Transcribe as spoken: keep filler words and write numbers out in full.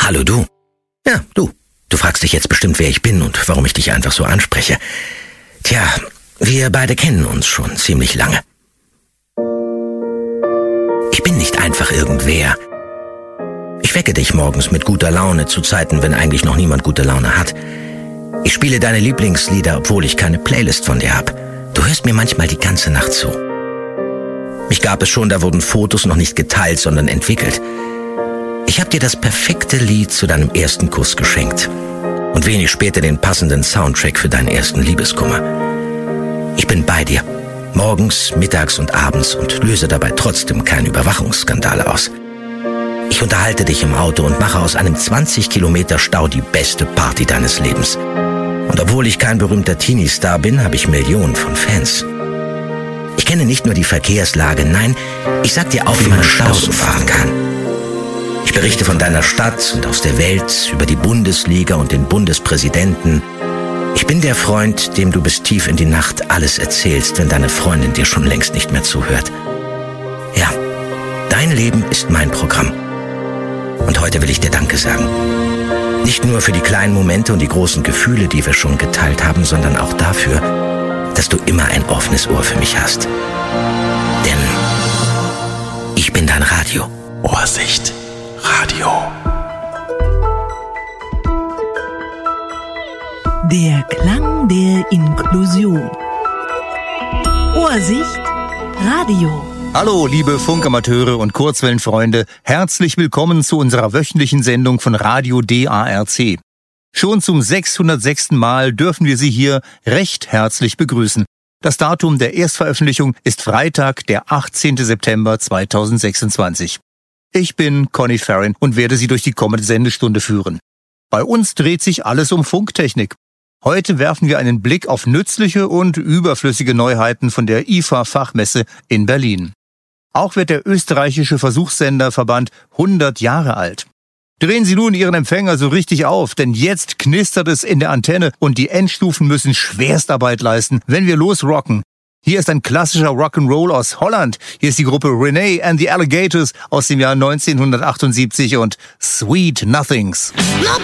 Hallo du. Ja, du. Du fragst dich jetzt bestimmt, wer ich bin und warum ich dich einfach so anspreche. Tja, wir beide kennen uns schon ziemlich lange. Ich bin nicht einfach irgendwer. Ich wecke dich morgens mit guter Laune zu Zeiten, wenn eigentlich noch niemand gute Laune hat. Ich spiele deine Lieblingslieder, obwohl ich keine Playlist von dir hab. Du hörst mir manchmal die ganze Nacht zu. Mich gab es schon, da wurden Fotos noch nicht geteilt, sondern entwickelt. Ich hab dir das perfekte Lied zu deinem ersten Kuss geschenkt. Und wenig später den passenden Soundtrack für deinen ersten Liebeskummer. Ich bin bei dir. Morgens, mittags und abends und löse dabei trotzdem keine Überwachungsskandale aus. Ich unterhalte dich im Auto und mache aus einem zwanzig Kilometer Stau die beste Party deines Lebens. Und obwohl ich kein berühmter Teenie-Star bin, habe ich Millionen von Fans. Ich kenne nicht nur die Verkehrslage, nein, ich sag dir auch, wie man Stausen fahren kann. Ich berichte von deiner Stadt und aus der Welt, über die Bundesliga und den Bundespräsidenten. Ich bin der Freund, dem du bis tief in die Nacht alles erzählst, wenn deine Freundin dir schon längst nicht mehr zuhört. Ja, dein Leben ist mein Programm. Und heute will ich dir Danke sagen. Nicht nur für die kleinen Momente und die großen Gefühle, die wir schon geteilt haben, sondern auch dafür, dass du immer ein offenes Ohr für mich hast. Denn ich bin dein Radio. Ohrsicht Radio. Der Klang der Inklusion. Ohrsicht Radio. Hallo, liebe Funkamateure und Kurzwellenfreunde. Herzlich willkommen zu unserer wöchentlichen Sendung von Radio D A R C. Schon zum sechshundertsechsten Mal dürfen wir Sie hier recht herzlich begrüßen. Das Datum der Erstveröffentlichung ist Freitag, der achtzehnten September zweitausendsechsundzwanzig. Ich bin Conny Farrin und werde Sie durch die kommende Sendestunde führen. Bei uns dreht sich alles um Funktechnik. Heute werfen wir einen Blick auf nützliche und überflüssige Neuheiten von der I F A-Fachmesse in Berlin. Auch wird der österreichische Versuchssenderverband hundert Jahre alt. Drehen Sie nun Ihren Empfänger so richtig auf, denn jetzt knistert es in der Antenne und die Endstufen müssen Schwerstarbeit leisten, wenn wir losrocken. Hier ist ein klassischer Rock'n'Roll aus Holland. Hier ist die Gruppe Renee and the Alligators aus dem Jahr neunzehnhundertachtundsiebzig und Sweet Nothings.